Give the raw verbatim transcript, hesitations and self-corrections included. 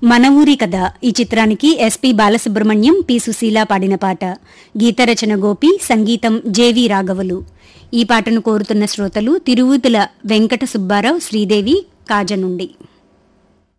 మన ఊరి కథ ఈ చిత్రానికి ఎస్పి బాలసుబ్రహ్మణ్యం, పి సుశీల పాడిన పాట. గీతరచన గోపి, సంగీతం జేవి రాఘవులు. ఈ పాటను కోరుతున్న శ్రోతలు తిరువుతుల వెంకట సుబ్బారావు, శ్రీదేవి కాజ నుండి.